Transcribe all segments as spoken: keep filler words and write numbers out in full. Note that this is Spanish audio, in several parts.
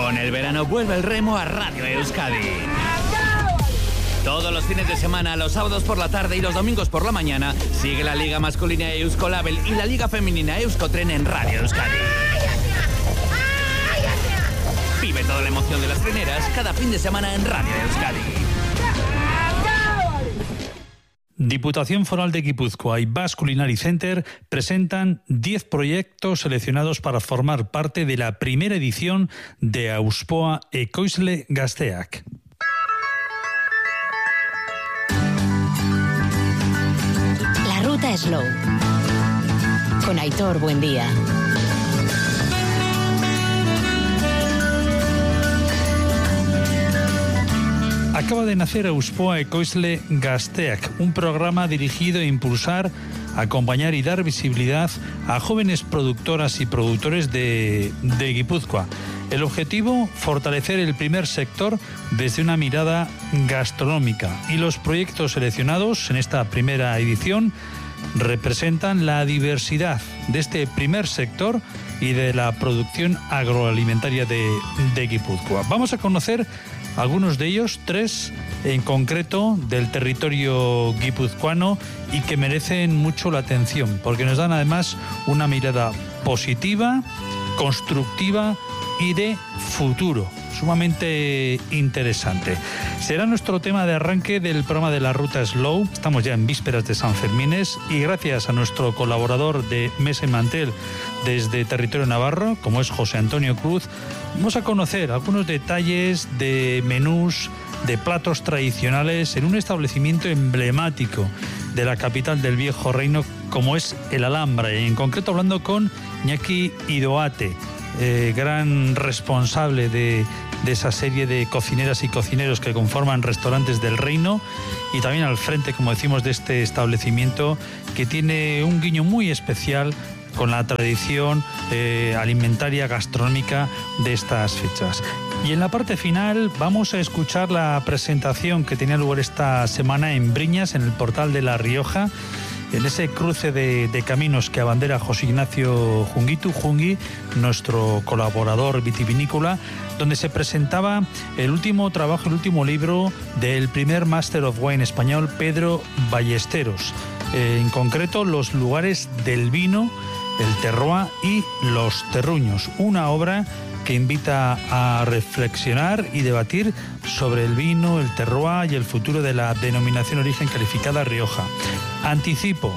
Con el verano vuelve el remo a Radio Euskadi. Todos los fines de semana, los sábados por la tarde y los domingos por la mañana, sigue la Liga Masculina Euskolabel y la Liga Femenina Euskotren en Radio Euskadi. Vive toda la emoción de las treneras cada fin de semana en Radio Euskadi. Diputación Foral de Guipúzcoa y Basque Culinary Center presentan diez proyectos seleccionados para formar parte de la primera edición de Auspoa Ekoizle Gazteak. La ruta Slow con Aitor Buendía. Acaba de nacer Auspoa Ekoizle Gazteak, un programa dirigido a impulsar, acompañar y dar visibilidad a jóvenes productoras y productores de, de Guipúzcoa. El objetivo, fortalecer el primer sector desde una mirada gastronómica. Y los proyectos seleccionados en esta primera edición representan la diversidad de este primer sector y de la producción agroalimentaria de, de Guipúzcoa. Vamos a conocer algunos de ellos, tres en concreto del territorio guipuzcoano y que merecen mucho la atención porque nos dan además una mirada positiva, constructiva y de futuro, sumamente interesante. Será nuestro tema de arranque del programa de la Ruta Slow. Estamos ya en vísperas de San Fermines y gracias a nuestro colaborador de Mesa y Mantel desde territorio navarro, como es José Antonio Cruz, vamos a conocer algunos detalles de menús, de platos tradicionales en un establecimiento emblemático de la capital del Viejo Reino, como es el Alhambra, y en concreto hablando con Iñaki Idoate, eh, gran responsable de, de esa serie de cocineras y cocineros que conforman Restaurantes del Reino, y también al frente, como decimos, de este establecimiento que tiene un guiño muy especial con la tradición eh, alimentaria gastronómica de estas fechas. Y en la parte final vamos a escuchar la presentación que tenía lugar esta semana en Briñas, en el Portal de La Rioja, en ese cruce de, de caminos que abandera José Ignacio Junguitu, Jungui, nuestro colaborador vitivinícola, donde se presentaba el último trabajo, el último libro del primer Master of Wine español, Pedro Ballesteros. Eh, en concreto, los lugares del vino, el terroir y los terruños. Una obra que invita a reflexionar y debatir sobre el vino, el terroir y el futuro de la denominación origen calificada Rioja. Anticipo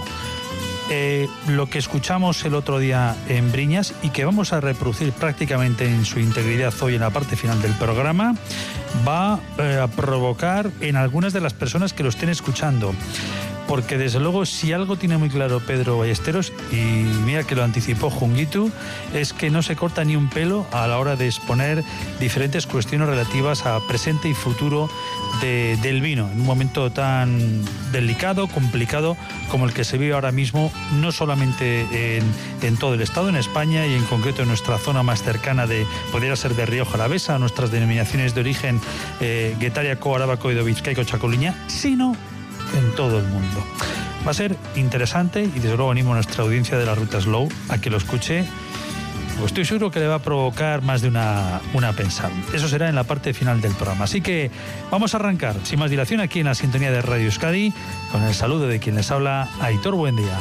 eh, lo que escuchamos el otro día en Briñas y que vamos a reproducir prácticamente en su integridad hoy en la parte final del programa, va eh, a provocar en algunas de las personas que lo estén escuchando. Porque desde luego si algo tiene muy claro Pedro Ballesteros, y mira que lo anticipó Junguitu, es que no se corta ni un pelo a la hora de exponer diferentes cuestiones relativas a presente y futuro de, del vino, en un momento tan delicado, complicado como el que se vive ahora mismo, no solamente en, en todo el estado, en España y en concreto en nuestra zona más cercana de, podría ser de Rioja Alavesa, nuestras denominaciones de origen eh, Guetaria, Coarabaco y Vizcaico Chacoliña, sino en todo el mundo. Va a ser interesante y desde luego animo a nuestra audiencia de la Ruta Slow a que lo escuche, pues estoy seguro que le va a provocar más de una, una pensar. Eso será en la parte final del programa. Así que vamos a arrancar sin más dilación aquí en la sintonía de Radio Euskadi con el saludo de quien les habla, Aitor Buendía.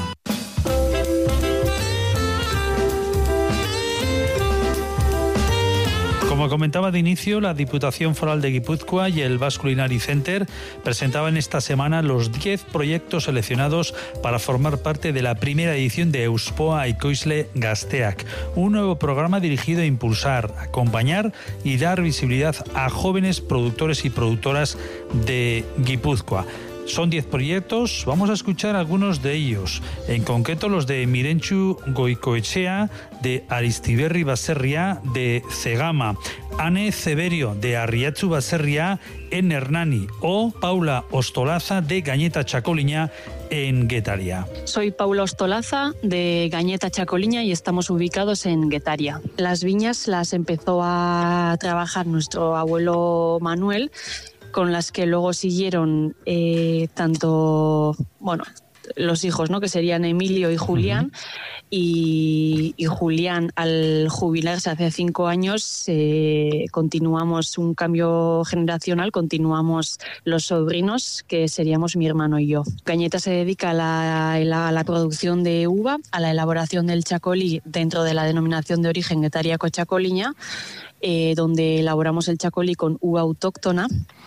Como comentaba de inicio, la Diputación Foral de Guipúzcoa y el Basque Culinary Center presentaban esta semana los diez proyectos seleccionados para formar parte de la primera edición de Auspoa Ekoizle Gazteak, un nuevo programa dirigido a impulsar, acompañar y dar visibilidad a jóvenes productores y productoras de Guipúzcoa. Son diez proyectos, vamos a escuchar algunos de ellos, en concreto los de Mirentxu Goikoetxea, de Aristiberri Baserria, de Cegama, Ane Ceberio, de Arriatzu Baserria, en Hernani, o Paula Ostolaza, de Gañeta Chacoliña, en Guetaria. Soy Paula Ostolaza, de Gañeta Chacoliña, y estamos ubicados en Guetaria. Las viñas las empezó a trabajar nuestro abuelo Manuel, con las que luego siguieron eh, tanto, bueno, los hijos, ¿no?, que serían Emilio y Julián, uh-huh. y, y Julián, al jubilarse hace cinco años, eh, continuamos un cambio generacional, continuamos los sobrinos, que seríamos mi hermano y yo. Gañeta se dedica a la, a la producción de uva, a la elaboración del chacolí dentro de la denominación de origen Guetaria Cochacoliña, eh, donde elaboramos el chacolí con uva autóctona.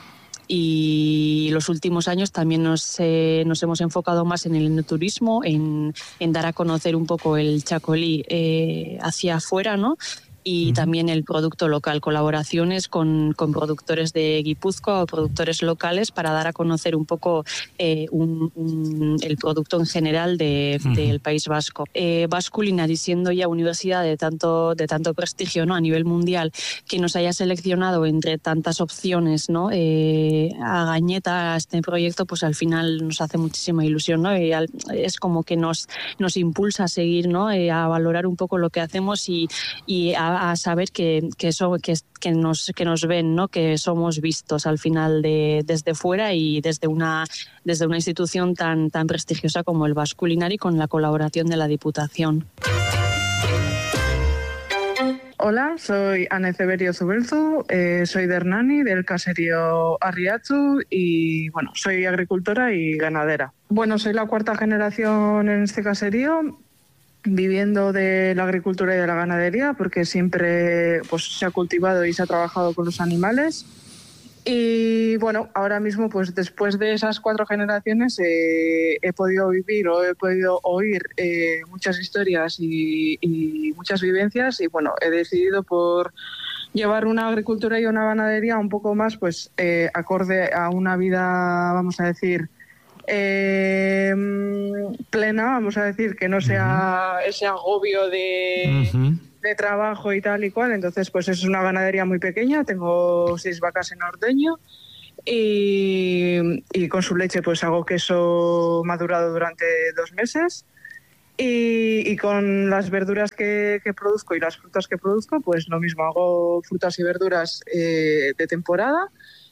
Y los últimos años también nos, eh, nos hemos enfocado más en el enoturismo, en, en dar a conocer un poco el chacolí eh, hacia afuera, ¿no? Y uh-huh. también el producto local, colaboraciones con, con productores de Guipúzcoa o productores locales para dar a conocer un poco eh, un, un, el producto en general de, uh-huh. del País Vasco. Eh, Basque Culinary, siendo ya universidad de tanto, de tanto prestigio, ¿no?, a nivel mundial, que nos haya seleccionado entre tantas opciones, ¿no?, eh, a Gañeta, a este proyecto, pues al final nos hace muchísima ilusión, ¿no? Y al, es como que nos, nos impulsa a seguir, ¿no?, eh, a valorar un poco lo que hacemos y, y a a saber que, que, eso, que, que, nos, que nos ven, ¿no?, que somos vistos al final de, desde fuera y desde una, desde una institución tan, tan prestigiosa como el Basque Culinary, con la colaboración de la Diputación. Hola, soy Ana Ceberio Zubelzu, eh, soy de Hernani, del caserío Arriazu, y bueno, soy agricultora y ganadera. Bueno, soy la cuarta generación en este caserío, viviendo de la agricultura y de la ganadería, porque siempre pues, se ha cultivado y se ha trabajado con los animales. Y bueno, ahora mismo, pues después de esas cuatro generaciones, eh, he podido vivir o he podido oír eh, muchas historias y, y muchas vivencias, y bueno, he decidido por llevar una agricultura y una ganadería un poco más, pues eh, acorde a una vida, vamos a decir, Eh, plena, vamos a decir, que no sea uh-huh. ese agobio de, uh-huh. de trabajo y tal y cual. Entonces, pues es una ganadería muy pequeña, tengo seis vacas en ordeño y, y con su leche pues hago queso madurado durante dos meses y, y con las verduras que, que produzco y las frutas que produzco, pues lo mismo, hago frutas y verduras eh, de temporada,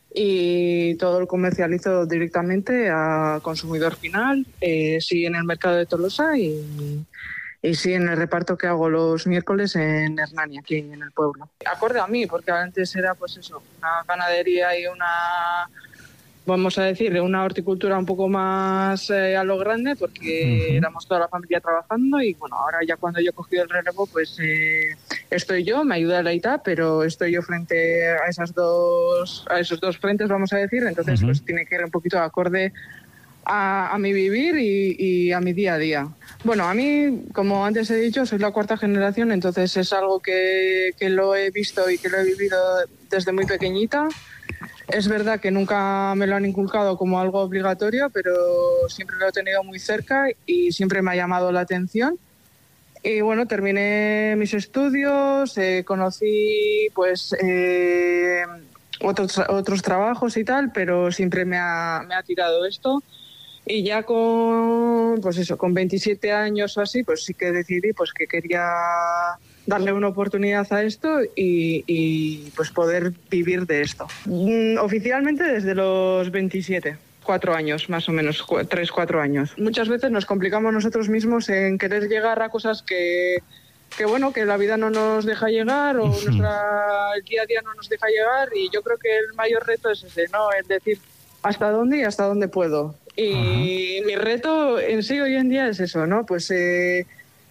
y todo lo comercializo directamente a consumidor final, eh, sí en el mercado de Tolosa y, y sí en el reparto que hago los miércoles en Hernani, aquí en el pueblo. Acorde a mí, porque antes era pues eso, una ganadería y una, vamos a decir, una horticultura un poco más eh, a lo grande, porque uh-huh. éramos toda la familia trabajando, y bueno, ahora ya cuando yo he cogido el relevo, pues eh, estoy yo, me ayuda la I T A, pero estoy yo frente a esas dos, a esos dos frentes, vamos a decir, entonces uh-huh. pues tiene que ir un poquito acorde a, a mi vivir y, y a mi día a día. Bueno, a mí, como antes he dicho, soy la cuarta generación, entonces es algo que, que lo he visto y que lo he vivido desde muy pequeñita. Es verdad que nunca me lo han inculcado como algo obligatorio, pero siempre lo he tenido muy cerca y siempre me ha llamado la atención. Y bueno, terminé mis estudios, eh, conocí pues eh, otros, otros trabajos y tal, pero siempre me ha, me ha tirado esto. Y ya con, pues eso, con veintisiete años o así, pues sí que decidí pues que quería darle una oportunidad a esto y, y pues poder vivir de esto. Mm, oficialmente desde los veintisiete, cuatro años más o menos, tres, cuatro años. Muchas veces nos complicamos nosotros mismos en querer llegar a cosas que, que bueno, que la vida no nos deja llegar o uh-huh. nuestra, el día a día no nos deja llegar, y yo creo que el mayor reto es ese, ¿no? Es decir, hasta dónde y hasta dónde puedo. Y uh-huh. mi reto en sí hoy en día es eso, ¿no? Pues eh,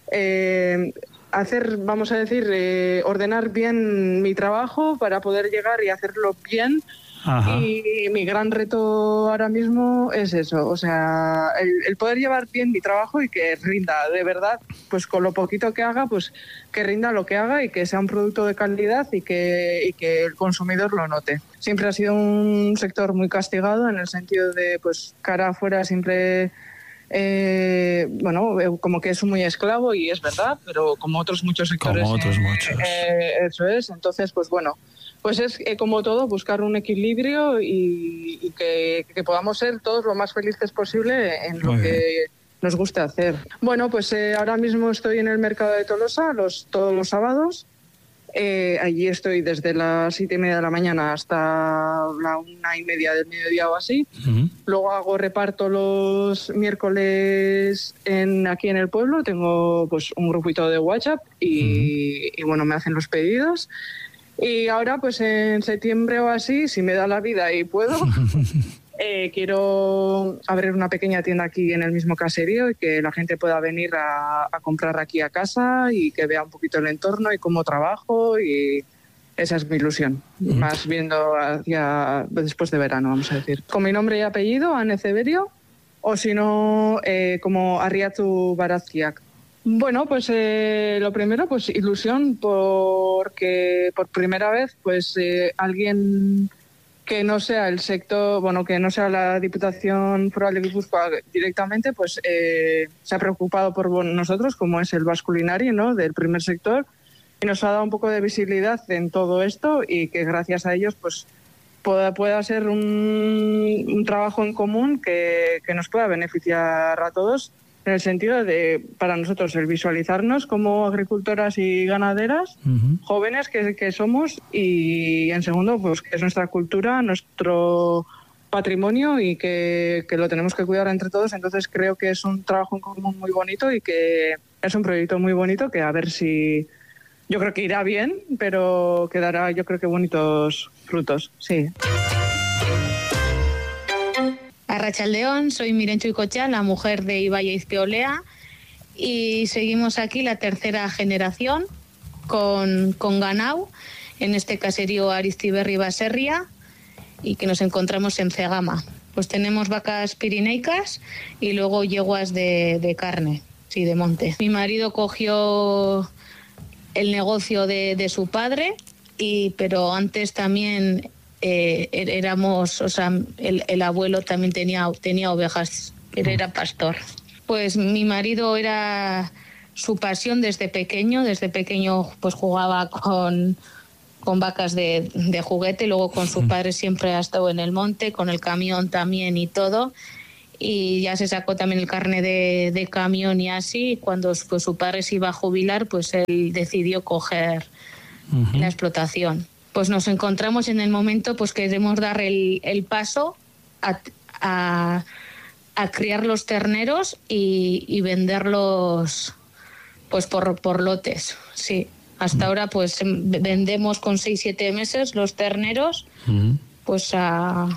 eh, hacer, vamos a decir, eh, ordenar bien mi trabajo para poder llegar y hacerlo bien. Ajá. Y mi gran reto ahora mismo es eso, o sea, el, el poder llevar bien mi trabajo y que rinda, de verdad, pues con lo poquito que haga, pues que rinda lo que haga y que sea un producto de calidad y que, y que el consumidor lo note. Siempre ha sido un sector muy castigado en el sentido de, pues, cara afuera siempre... Eh, bueno, como que es muy esclavo, y es verdad, pero como otros muchos sectores. Como otros eh, muchos. Eh, eso es, entonces, pues bueno, pues es eh, como todo, buscar un equilibrio y, y que, que podamos ser todos lo más felices posible en lo muy que bien. Nos guste hacer. Bueno, pues eh, ahora mismo estoy en el mercado de Tolosa los, todos los sábados. Eh, allí estoy desde las siete y media de la mañana hasta la una y media del mediodía o así. Uh-huh. Luego hago reparto los miércoles en, aquí en el pueblo. Tengo pues un grupito de WhatsApp y, uh-huh. y bueno, me hacen los pedidos. Y ahora pues en septiembre o así, si me da la vida y puedo, eh, quiero abrir una pequeña tienda aquí en el mismo caserío y que la gente pueda venir a, a comprar aquí a casa y que vea un poquito el entorno y cómo trabajo, y esa es mi ilusión, mm. más viendo hacia después de verano, vamos a decir. Con mi nombre y apellido, Anne Ceberio, o si no, eh, como Arriatu Barazkiak. Bueno, pues eh, lo primero, pues ilusión, porque por primera vez, pues eh, alguien que no sea el sector, bueno, que no sea la Diputación Foral de Guipúzcoa directamente, pues eh, se ha preocupado por nosotros, como es el Basculinari, ¿no?, del primer sector, y nos ha dado un poco de visibilidad en todo esto, y que gracias a ellos, pues pueda, pueda ser un, un trabajo en común que, que nos pueda beneficiar a todos, en el sentido de, para nosotros, el visualizarnos como agricultoras y ganaderas, uh-huh. jóvenes que, que somos, y en segundo, pues que es nuestra cultura, nuestro patrimonio, y que, que lo tenemos que cuidar entre todos. Entonces creo que es un trabajo en común muy bonito y que es un proyecto muy bonito que a ver si... Yo creo que irá bien, pero que dará, yo creo que bonitos frutos, sí. Arratsaldeon, soy Mirencho Icochea, la mujer de Ibai Izpiolea, y seguimos aquí la tercera generación con, con ganau, en este caserío Aristiberri Baserria, y que nos encontramos en Cegama. Pues tenemos vacas pirineicas y luego yeguas de, de carne, sí, de monte. Mi marido cogió el negocio de, de su padre, y pero antes también... Eh, éramos, o sea, el, el abuelo también tenía, tenía ovejas, él era pastor. Pues mi marido era su pasión desde pequeño, desde pequeño pues jugaba con, con vacas de, de juguete, luego con su padre siempre ha estado en el monte, con el camión también y todo, y ya se sacó también el carnet de, de camión y así. Cuando pues, su padre se iba a jubilar, pues él decidió coger uh-huh. la explotación. Pues nos encontramos en el momento, pues queremos dar el, el paso a, a, a criar los terneros y, y venderlos pues por, por lotes, sí. Hasta ahora pues vendemos con seis siete meses los terneros, uh-huh. pues a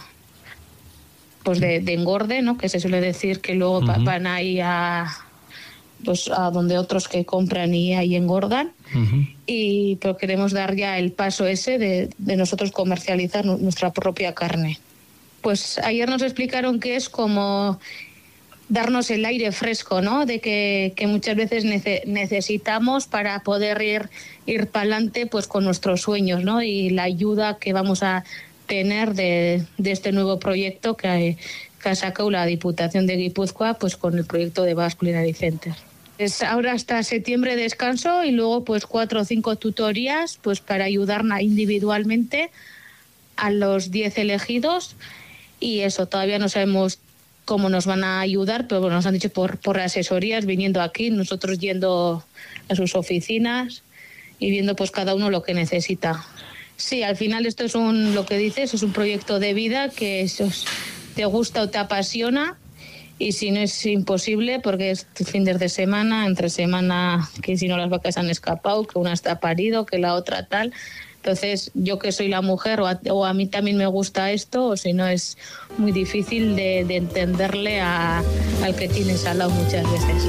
pues de, de engorde, ¿no? Que se suele decir que luego uh-huh. van ahí a pues a donde otros que compran y ahí engordan. Uh-huh. Y pero queremos dar ya el paso ese de, de nosotros comercializar nuestra propia carne. Pues ayer nos explicaron que es como darnos el aire fresco, ¿no? De que, que muchas veces nece, necesitamos para poder ir, ir para adelante pues con nuestros sueños, ¿no? Y la ayuda que vamos a tener de, de este nuevo proyecto que, que ha sacado la Diputación de Guipúzcoa pues con el proyecto de Basque Culinary Center. Es ahora hasta septiembre descanso y luego pues cuatro o cinco tutorías pues para ayudar individualmente a los diez elegidos, y eso todavía no sabemos cómo nos van a ayudar, pero bueno, nos han dicho por, por asesorías, viniendo aquí, nosotros yendo a sus oficinas y viendo pues cada uno lo que necesita. Sí, al final esto es un, lo que dices, es un proyecto de vida que eso es, te gusta o te apasiona. Y si no es imposible, porque es fines de semana, entre semana, que si no las vacas han escapado, que una está parido, que la otra tal. Entonces, yo que soy la mujer, o a, o a mí también me gusta esto, o si no es muy difícil de, de entenderle a, al que tienes al lado muchas veces.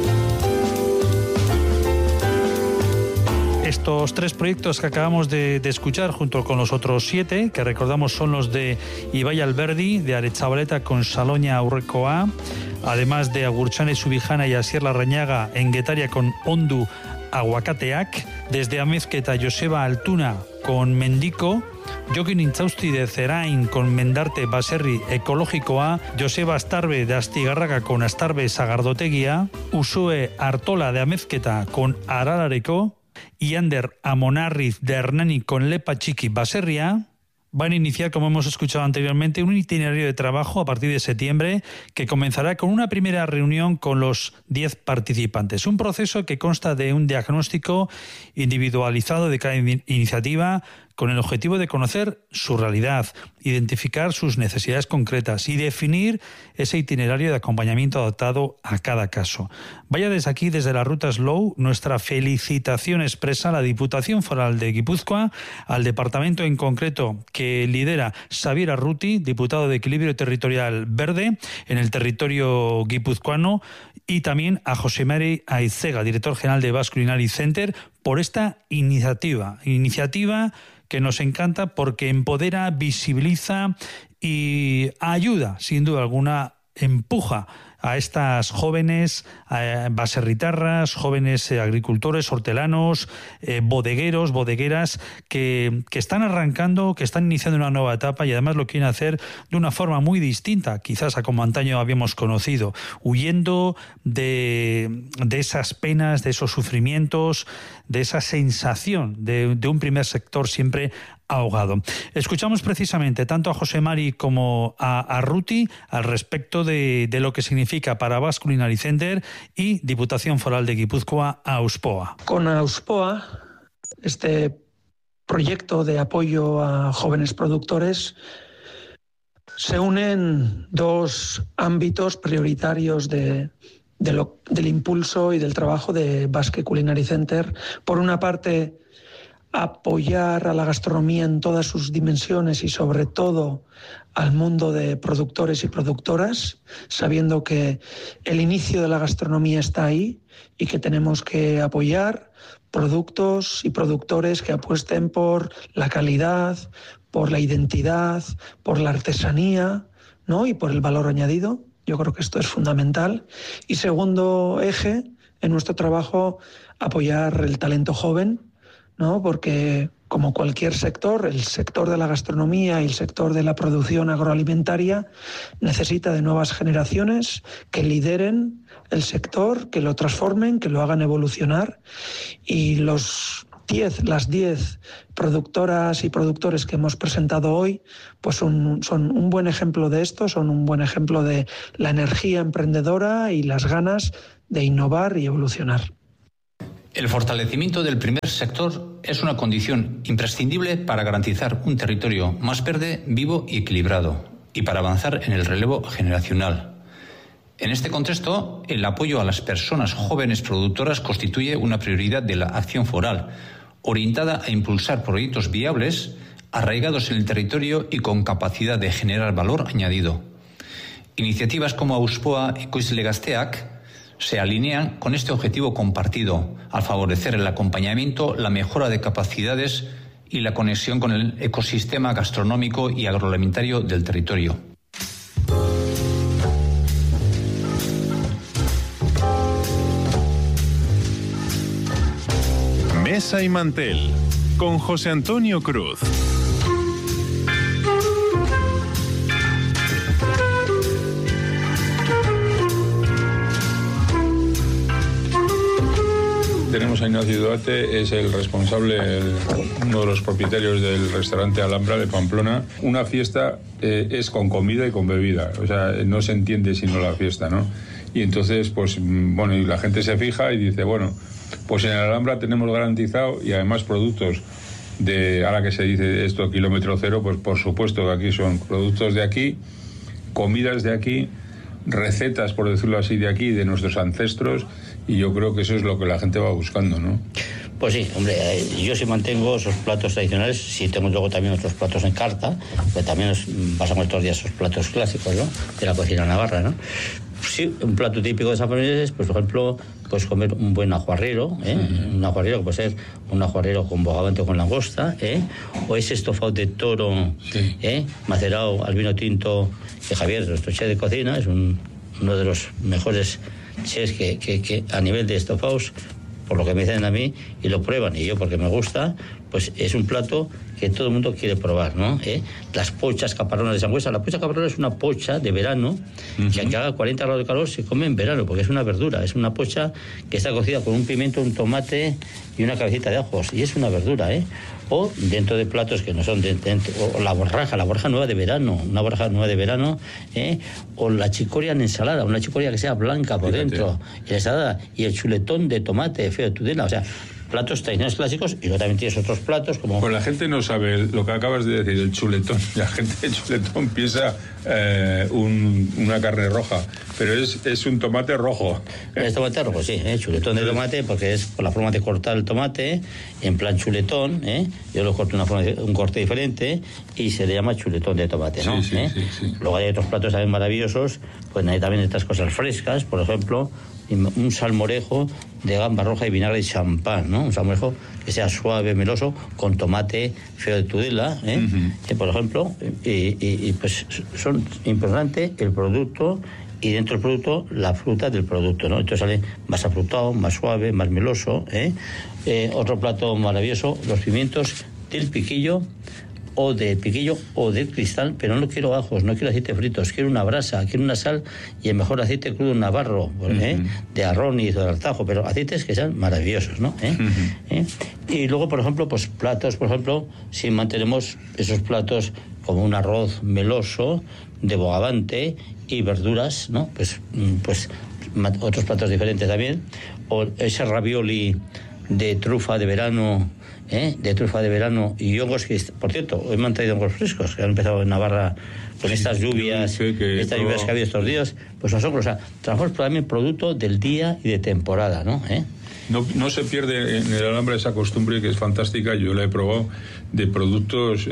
Estos tres proyectos que acabamos de, de escuchar, junto con los otros siete, que recordamos son los de Ibai Alberdi, de Aretxabaleta con Saloña Aurrekoa, además de Agurchane Subijana y Asier Larrañaga en Getaria con Ondu Aguacateak, desde Amezqueta Joseba Altuna con Mendico, Jokin Intzausti de Zerain con Mendarte Baserri Ekologikoa, Joseba Astarbe de Astigarraga con Astarbe Sagardotegia, Usue Artola de Amezqueta con Ararareko, y Ander Amonarriz de Hernani con Lepa Txiki Baserria, van a iniciar, como hemos escuchado anteriormente, un itinerario de trabajo a partir de septiembre que comenzará con una primera reunión con los diez participantes. Un proceso que consta de un diagnóstico individualizado de cada in- iniciativa con el objetivo de conocer su realidad, identificar sus necesidades concretas y definir ese itinerario de acompañamiento adaptado a cada caso. Vaya desde aquí, desde la Ruta Slow, nuestra felicitación expresa a la Diputación Foral de Guipúzcoa, al departamento en concreto que lidera Xavier Arruti, diputado de Equilibrio Territorial Verde en el territorio guipuzcoano, y también a José Mari Aizega, director general de Basque Culinary Center, por esta iniciativa. Iniciativa que nos encanta porque empodera, visibiliza y ayuda, sin duda alguna, empuja a estas jóvenes eh, baserritarras, jóvenes eh, agricultores, hortelanos, eh, bodegueros, bodegueras, que, que están arrancando, que están iniciando una nueva etapa y además lo quieren hacer de una forma muy distinta, quizás a como antaño habíamos conocido, huyendo de, de esas penas, de esos sufrimientos, de esa sensación de, de un primer sector siempre ahogado. Escuchamos precisamente tanto a José Mari como a, a Ruti al respecto de, de lo que significa para Basque Culinary Center y Diputación Foral de Guipúzcoa, AUSPOA. Con AUSPOA, este proyecto de apoyo a jóvenes productores, se unen dos ámbitos prioritarios de, de lo, del impulso y del trabajo de Basque Culinary Center. Por una parte, apoyar a la gastronomía en todas sus dimensiones y sobre todo al mundo de productores y productoras, sabiendo que el inicio de la gastronomía está ahí y que tenemos que apoyar productos y productores que apuesten por la calidad, por la identidad, por la artesanía, ¿no? Y por el valor añadido. Yo creo que esto es fundamental. Y segundo eje, en nuestro trabajo, apoyar el talento joven, ¿no? Porque como cualquier sector, el sector de la gastronomía y el sector de la producción agroalimentaria necesita de nuevas generaciones que lideren el sector, que lo transformen, que lo hagan evolucionar, y los diez, las diez productoras y productores que hemos presentado hoy pues son, son un buen ejemplo de esto, son un buen ejemplo de la energía emprendedora y las ganas de innovar y evolucionar. El fortalecimiento del primer sector es una condición imprescindible para garantizar un territorio más verde, vivo y equilibrado, y para avanzar en el relevo generacional. En este contexto, el apoyo a las personas jóvenes productoras constituye una prioridad de la acción foral, orientada a impulsar proyectos viables, arraigados en el territorio y con capacidad de generar valor añadido. Iniciativas como AUSPOA y Ekoizle Gazteak se alinean con este objetivo compartido, al favorecer el acompañamiento, la mejora de capacidades y la conexión con el ecosistema gastronómico y agroalimentario del territorio. Mesa y Mantel, con José Antonio Cruz. Tenemos a Ignacio Duarte, es el responsable, el, uno de los propietarios del restaurante Alhambra de Pamplona. Una fiesta eh, es con comida y con bebida, o sea, no se entiende sino la fiesta, ¿no? Y entonces, pues, bueno, y la gente se fija y dice, bueno, pues en Alhambra tenemos garantizado y además productos de, ahora que se dice esto, kilómetro cero, pues por supuesto que aquí son productos de aquí, comidas de aquí, recetas, por decirlo así, de aquí, de nuestros ancestros, y yo creo que eso es lo que la gente va buscando, ¿no? Pues sí, hombre, yo sí mantengo esos platos tradicionales, sí tengo luego también otros platos en carta, que también nos pasamos todos los días esos platos clásicos, ¿no?, de la cocina navarra, ¿no? Sí, un plato típico de San Fernando es, pues, por ejemplo, pues comer un buen ajuarrero, ¿eh? Uh-huh. Un ajuarero que puede ser un ajuarero con bogavante o con langosta, ¿eh? O ese estofado de toro, sí, ¿eh?, macerado al vino tinto, que Javier, nuestro chef de cocina, es un, uno de los mejores chefs que, que, que a nivel de estofados, por lo que me dicen a mí, y lo prueban, y yo porque me gusta, pues pues es un plato que todo el mundo quiere probar, ¿no? ¿Eh? Las pochas caparronas de Sangüesa. La pocha caparrona es una pocha de verano, uh-huh. que aunque haga cuarenta grados de calor se come en verano, porque es una verdura, es una pocha que está cocida con un pimiento, un tomate y una cabecita de ajos, y es una verdura, ¿eh? O dentro de platos que no son de, de, o la borraja, la borraja nueva de verano, una borraja nueva de verano, ¿eh? O la chicoria en ensalada, una chicoria que sea blanca por Fíjate. dentro, y la ensalada, y el chuletón de tomate feo de Tudela, o sea, platos tradicionales clásicos, y luego también tienes otros platos como... Pues la gente no sabe lo que acabas de decir, el chuletón. La gente de chuletón piensa eh, un, una carne roja, pero es, es un tomate rojo. Es tomate rojo, sí, ¿eh? Chuletón de tomate, porque es por la forma de cortar el tomate, en plan chuletón, ¿eh? Yo lo corto una forma de, un corte diferente, y se le llama chuletón de tomate, ¿no? Sí, sí, ¿Eh? sí, sí. Luego hay otros platos también maravillosos, pues hay también estas cosas frescas, por ejemplo, un salmorejo de gamba roja y vinagre de champán, ¿no? Un salmorejo que sea suave, meloso, con tomate feo de Tudela, ¿eh? Uh-huh. Que, por ejemplo, y, y, y pues son importante el producto y dentro del producto la fruta del producto, ¿no? Entonces sale más afrutado, más suave, más meloso, ¿eh? Eh, otro plato maravilloso, los pimientos del piquillo, o de piquillo o de cristal, pero no quiero ajos, no quiero aceite fritos, quiero una brasa, quiero una sal y el mejor aceite crudo navarro, ¿eh? Uh-huh. De arronis o de altajo, pero aceites que sean maravillosos, ¿no? ¿Eh? Uh-huh. ¿Eh? Y luego, por ejemplo, pues platos, por ejemplo, si mantenemos esos platos como un arroz meloso de bogavante y verduras, ¿no? Pues, pues otros platos diferentes también, o ese ravioli de trufa de verano, ¿eh? de trufa de verano y hongos que, por cierto, hoy me han traído hongos frescos que han empezado en Navarra con sí, estas lluvias, que estas lluvias que ha habido estos días, pues los hongos, o sea, trabajamos también producto del día y de temporada, ¿no? ¿Eh? No, no se pierde en el Alhambra esa costumbre que es fantástica, yo la he probado, de productos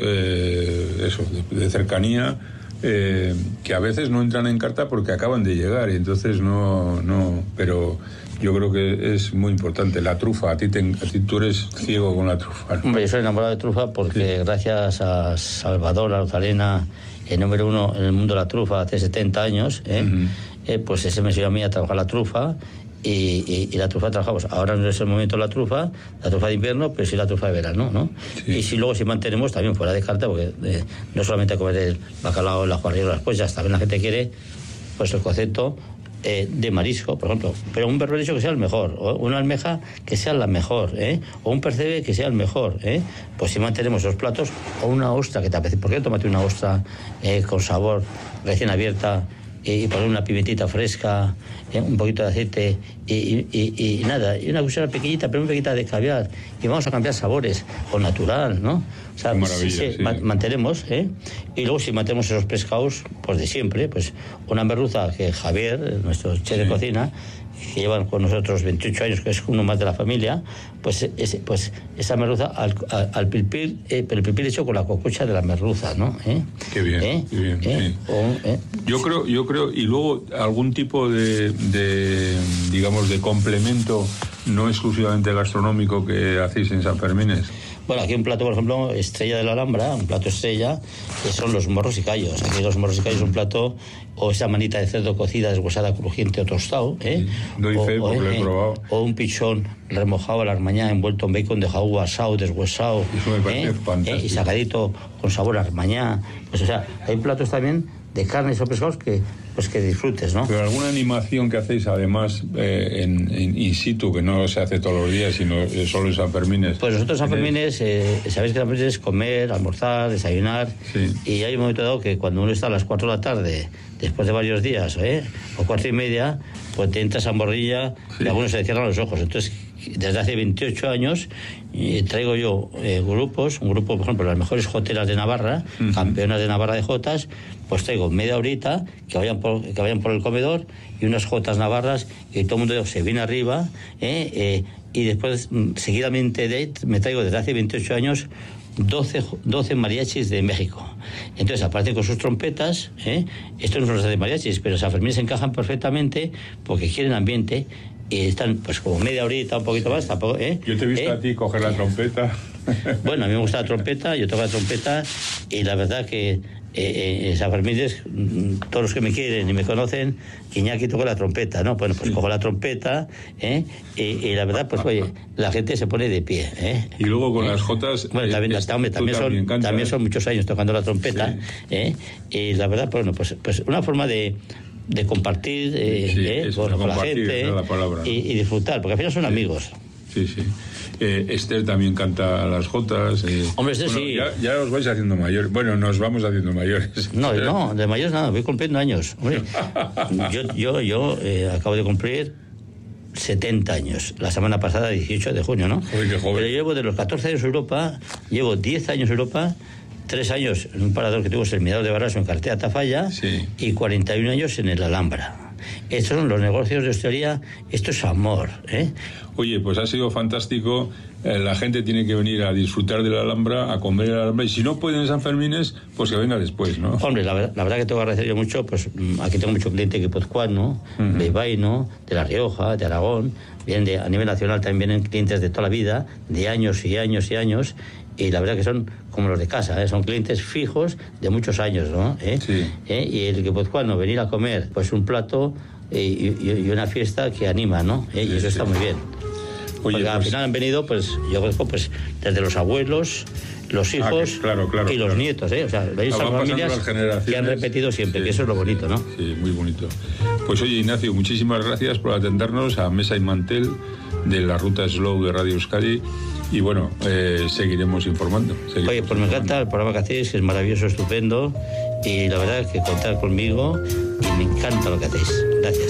eh, eso, de, de cercanía, eh, que a veces no entran en carta porque acaban de llegar y entonces no, no, pero yo creo que es muy importante. La trufa, a ti, te, a ti tú eres ciego con la trufa, ¿no? Hombre, yo soy enamorado de trufa porque sí. Gracias a Salvador Arozarena, el número uno en el mundo de la trufa hace setenta años, ¿eh? Uh-huh. eh, pues ese me enseñó a mí a trabajar la trufa. Y, y, y la trufa trabajamos. Ahora no es el momento de la trufa, la trufa de invierno, pero sí la trufa de verano, ¿no? Sí. Y si luego si mantenemos también fuera de carta, porque eh, no solamente comer el bacalao, la juarrilla, las pollas, también la gente quiere, pues el concepto eh, de marisco, por ejemplo, pero un berberecho que sea el mejor, o una almeja que sea la mejor, ¿eh? O un percebe que sea el mejor, ¿eh? Pues si mantenemos esos platos, o una ostra que te apetece, ¿por qué no tómate una ostra eh, con sabor, recién abierta, y poner una pimentita fresca, eh, un poquito de aceite y, y, y, y nada, y una cuchara pequeñita, pero una pequeñita de caviar, y vamos a cambiar sabores, o natural, ¿no? O sea, sí, sí, sí. Man, mantenemos, ¿eh? Y luego si mantenemos esos pescados, pues de siempre, pues una merluza que Javier, nuestro chef sí. de cocina, que llevan con nosotros veintiocho años, que es uno más de la familia, pues, es, pues esa merluza al, al, al pilpil, eh, el pilpil hecho con la cocucha de la merluza, ¿no? ¿Eh? Qué bien, ¿Eh? qué bien. ¿Eh? Sí. O, ¿eh? Yo creo, yo creo, y luego algún tipo de, de, digamos, de complemento no exclusivamente gastronómico que hacéis en San Fermines. Bueno, aquí un plato, por ejemplo, estrella de la Alhambra, un plato estrella, que son los morros y callos. Aquí los morros y callos es un plato, o esa manita de cerdo cocida, deshuesada, crujiente o tostado, ¿eh? Doy fe porque lo he probado. O un pichón remojado a la armañá, envuelto en bacon de jaú asado, deshuesado. Eso me parece ¿eh? fantástico. ¿Eh? Y sacadito con sabor a armañá. Pues, o sea, hay platos también de carnes o pescados que pues que disfrutes, ¿no? Pero alguna animación que hacéis además eh, en, en in situ, que no se hace todos los días, sino eh, solo en San Fermines. Pues nosotros en San Fermines, eh, sabéis que San Fermines es comer, almorzar, desayunar, sí. Y hay un momento dado que cuando uno está a las cuatro de la tarde, después de varios días, ¿eh? o cuatro y media, pues te entras a Morrilla, sí. Y algunos se le cierran los ojos. Entonces, desde hace veintiocho años eh, traigo yo eh, grupos, un grupo, por ejemplo, las mejores joteras de Navarra, uh-huh. campeonas de Navarra de jotas, pues traigo media horita que vayan por, que vayan por el comedor y unas jotas navarras y todo el mundo se viene arriba, eh, eh, y después seguidamente de, me traigo desde hace veintiocho años doce, doce mariachis de México. Entonces aparecen con sus trompetas, ¿eh? Esto no es de mariachis, pero San Fermín se encajan perfectamente porque quieren ambiente y están pues como media horita, un poquito más, tampoco, ¿eh? Yo te he visto ¿Eh? a ti coger la trompeta. Bueno, a mí me gusta la trompeta, yo toco la trompeta y la verdad que eh, en San Fermín, todos los que me quieren y me conocen, Iñaki toca la trompeta, ¿no? Bueno, pues cojo la trompeta, ¿eh? Y, y la verdad, pues oye, la gente se pone de pie, ¿eh? Y luego con ¿Eh? las jotas... Bueno, también, eh, también, también, son, también, canta, también ¿eh? son muchos años tocando la trompeta, sí. ¿eh? Y la verdad, pues bueno, pues, pues una forma de... de compartir eh, sí, eh, eso, con, con la gente la palabra, ¿no? y, y disfrutar, porque al final son sí. amigos. Sí, sí. Eh, Esther también canta las jotas. Eh. Hombre, Esther bueno, sí. Ya, ya os vais haciendo mayores. Bueno, nos vamos haciendo mayores. No, no, de mayores nada, voy cumpliendo años. Hombre, yo yo, yo eh, acabo de cumplir setenta años. La semana pasada, dieciocho de junio, ¿no? Uy, qué joven. Pero llevo de los catorce años en Europa, llevo diez años en Europa, tres años en un parador que tuvo el Mirador de Barraso en Cartea Tafalla, sí. Y cuarenta y un años en el Alhambra. Estos son los negocios de hostelería, esto es amor, ¿eh? Oye, pues ha sido fantástico. Eh, la gente tiene que venir a disfrutar de la Alhambra, a comer en la Alhambra, y si no pueden en San Fermines, pues que venga después, ¿no? Hombre, la, la verdad que tengo que agradecer yo mucho, pues aquí tengo mucho cliente guipuzcoano, uh-huh. de Ibaino, de La Rioja, de Aragón, vienen de, a nivel nacional también vienen clientes de toda la vida, de años y años y años, y la verdad que son como los de casa, ¿eh? Son clientes fijos de muchos años, ¿no? ¿Eh? Sí. ¿Eh? Y el guipuzcoano venir a comer pues un plato eh, y, y una fiesta que anima, ¿no? ¿Eh? Y sí, eso está sí. muy bien. Oye, porque pues... al final han venido, pues yo conozco pues desde los abuelos, los hijos ah, que, claro, claro, y los claro. nietos, ¿eh? O sea, veis a familias que han repetido siempre, sí. que eso es lo bonito, ¿no? Sí, muy bonito. Pues oye, Ignacio, muchísimas gracias por atendernos a Mesa y Mantel de la Ruta Slow de Radio Euskadi. Y bueno, eh, seguiremos informando. Seguiremos Oye, pues me encanta el programa que hacéis, que es maravilloso, estupendo. Y la verdad es que contar conmigo y me encanta lo que hacéis. Gracias.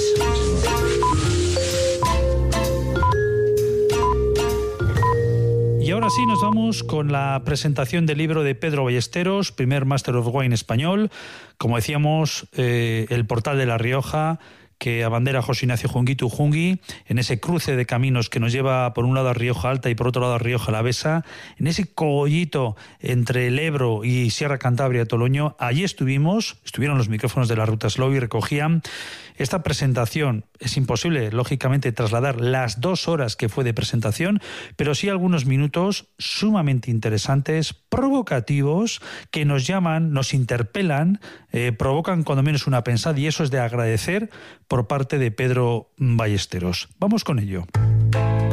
Y ahora sí nos vamos con la presentación del libro de Pedro Ballesteros, primer Master of Wine español. Como decíamos, eh, el portal de La Rioja, que abandera José Ignacio Junguitu Jungui, en ese cruce de caminos que nos lleva por un lado a Rioja Alta y por otro lado a Rioja Alavesa, en ese cogollito entre el Ebro y Sierra Cantabria Toloño. Allí estuvimos, estuvieron los micrófonos de la Ruta Slow y recogían esta presentación. Es imposible, lógicamente, trasladar las dos horas que fue de presentación, pero sí algunos minutos sumamente interesantes, provocativos, que nos llaman, nos interpelan, eh, provocan cuando menos una pensada, y eso es de agradecer por parte de Pedro Ballesteros. Vamos con ello.